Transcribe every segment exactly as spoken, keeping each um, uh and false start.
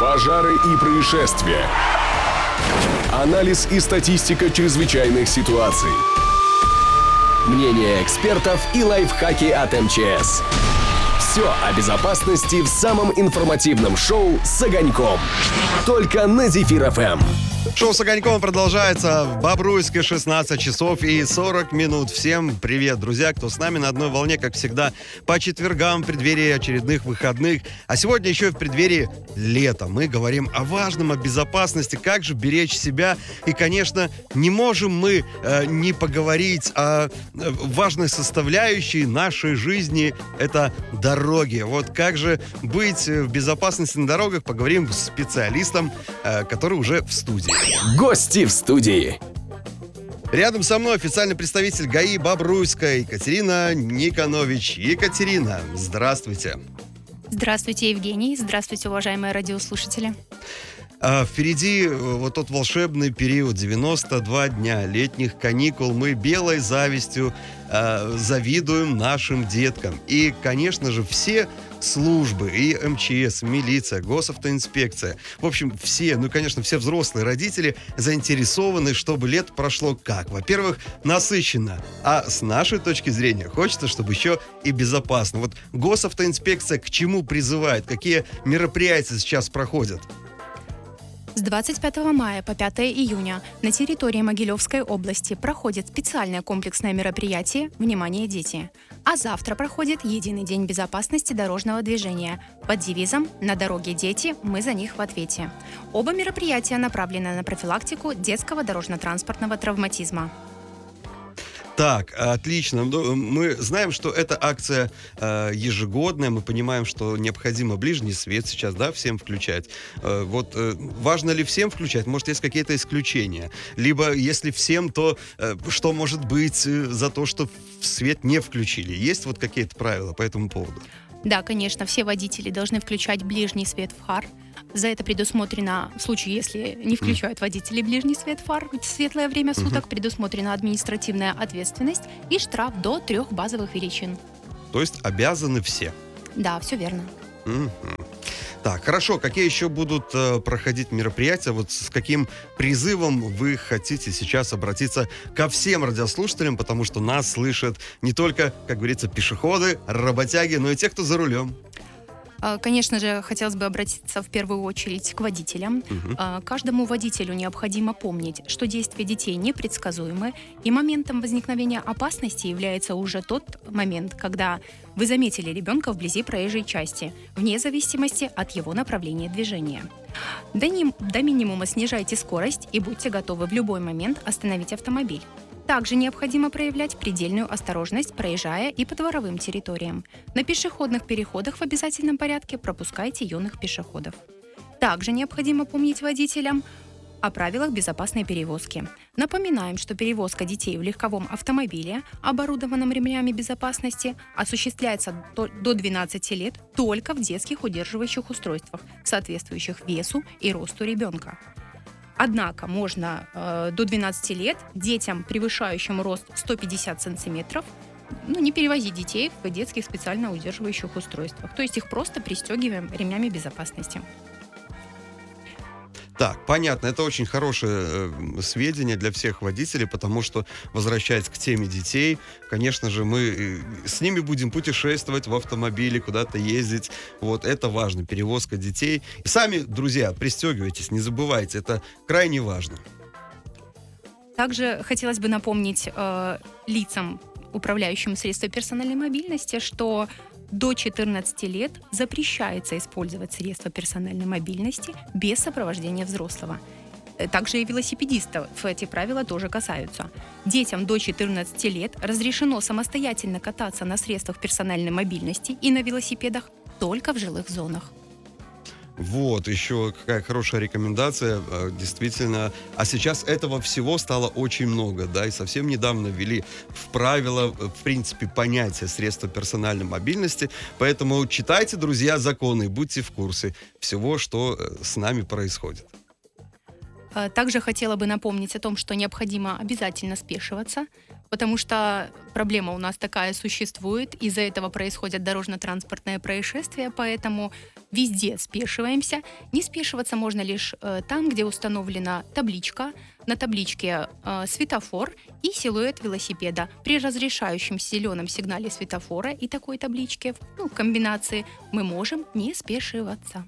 Пожары и происшествия. Анализ и статистика чрезвычайных ситуаций. Мнения экспертов и лайфхаки от эм че эс. Все о безопасности в самом информативном шоу с Огоньком. Только на Зефир эф эм. Шоу с Огоньком продолжается в Бобруйске, шестнадцать часов и сорок минут. Всем привет, друзья, кто с нами на одной волне, как всегда, по четвергам в преддверии очередных выходных. А сегодня еще и в преддверии лета. Мы говорим о важном, о безопасности, как же беречь себя. И, конечно, не можем мы э, не поговорить о важной составляющей нашей жизни. Это дороги. Вот как же быть в безопасности на дорогах, поговорим с специалистом, э, который уже в студии. Гости в студии. Рядом со мной официальный представитель ГАИ Бобруйска Екатерина Никонович. Екатерина, здравствуйте. Здравствуйте, Евгений. Здравствуйте, уважаемые радиослушатели. А впереди вот тот волшебный период, девяносто два дня летних каникул. Мы белой завистью э, завидуем нашим деткам. И, конечно же, все службы, и эм че эс, милиция, госавтоинспекция, в общем, все, ну, конечно, все взрослые родители заинтересованы, чтобы лето прошло как? Во-первых, насыщенно, а с нашей точки зрения хочется, чтобы еще и безопасно. Вот госавтоинспекция к чему призывает? Какие мероприятия сейчас проходят? С двадцать пятого мая по пятое июня на территории Могилевской области проходит специальное комплексное мероприятие «Внимание, дети». А завтра проходит Единый день безопасности дорожного движения под девизом «На дороге дети, мы за них в ответе». Оба мероприятия направлены на профилактику детского дорожно-транспортного травматизма. Так, отлично. Мы знаем, что эта акция э, ежегодная. Мы понимаем, что необходимо ближний свет сейчас, да, всем включать. Э, вот э, важно ли всем включать? Может, есть какие-то исключения? Либо, если всем, то э, что может быть э, за то, что свет не включили? Есть вот какие-то правила по этому поводу? Да, конечно, все водители должны включать ближний свет в фар. За это предусмотрено, в случае, если не включают водители ближний свет фар в светлое время суток, предусмотрена административная ответственность и штраф до трех базовых величин. То есть обязаны все? Да, все верно. Угу. Так, хорошо. Какие еще будут э, проходить мероприятия? Вот с каким призывом вы хотите сейчас обратиться ко всем радиослушателям, потому что нас слышат не только, как говорится, пешеходы, работяги, но и те, кто за рулем. Конечно же, хотелось бы обратиться в первую очередь к водителям. Угу. Каждому водителю необходимо помнить, что действия детей непредсказуемы, и моментом возникновения опасности является уже тот момент, когда вы заметили ребенка вблизи проезжей части, вне зависимости от его направления движения. До, ним, до минимума снижайте скорость и будьте готовы в любой момент остановить автомобиль. Также необходимо проявлять предельную осторожность, проезжая и по дворовым территориям. На пешеходных переходах в обязательном порядке пропускайте юных пешеходов. Также необходимо помнить водителям о правилах безопасной перевозки. Напоминаем, что перевозка детей в легковом автомобиле, оборудованном ремнями безопасности, осуществляется до двенадцати лет только в детских удерживающих устройствах, соответствующих весу и росту ребенка. Однако можно э, до двенадцати лет детям, превышающим рост сто пятьдесят сантиметров, ну, не перевозить детей в детских специально удерживающих устройствах. То есть их просто пристегиваем ремнями безопасности. Так, понятно, это очень хорошее э, сведения для всех водителей, потому что, возвращаясь к теме детей, конечно же, мы э, с ними будем путешествовать в автомобиле, куда-то ездить. Вот, это важно, перевозка детей. И сами, друзья, пристегивайтесь, не забывайте, это крайне важно. Также хотелось бы напомнить э, лицам, управляющим средствами персональной мобильности, что до четырнадцати лет запрещается использовать средства персональной мобильности без сопровождения взрослого. Также и велосипедистов эти правила тоже касаются. Детям до четырнадцати лет разрешено самостоятельно кататься на средствах персональной мобильности и на велосипедах только в жилых зонах. Вот, еще какая хорошая рекомендация, действительно. А сейчас этого всего стало очень много, да, и совсем недавно ввели в правила, в принципе, понятие средства персональной мобильности. Поэтому читайте, друзья, законы, будьте в курсе всего, что с нами происходит. Также хотела бы напомнить о том, что необходимо обязательно спешиваться, потому что проблема у нас такая существует, из-за этого происходят дорожно-транспортные происшествия, поэтому везде спешиваемся. Не спешиваться можно лишь э, там, где установлена табличка, на табличке э, светофор и силуэт велосипеда. При разрешающем зеленом сигнале светофора и такой табличке, ну, в комбинации, мы можем не спешиваться.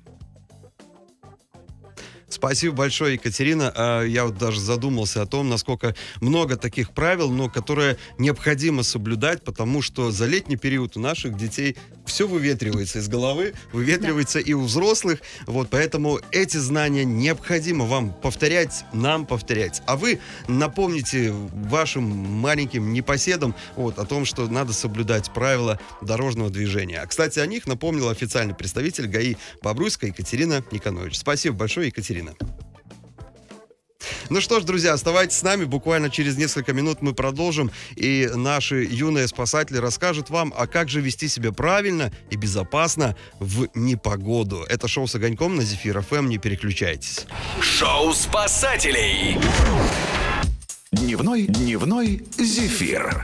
Спасибо большое, Екатерина. Я вот даже задумался о том, насколько много таких правил, но которые необходимо соблюдать, потому что за летний период у наших детей все выветривается из головы, выветривается да. и у взрослых. Вот, поэтому эти знания необходимо вам повторять, нам повторять. А вы напомните вашим маленьким непоседам вот, о том, что надо соблюдать правила дорожного движения. А, кстати, о них напомнил официальный представитель ГАИ Бобруйска Екатерина Никонович. Спасибо большое, Екатерина. Ну что ж, друзья, оставайтесь с нами. Буквально через несколько минут мы продолжим. И наши юные спасатели расскажут вам, а как же вести себя правильно и безопасно в непогоду. Это шоу с огоньком на Зефир эф эм. Не переключайтесь. Шоу спасателей. Дневной, дневной Зефир.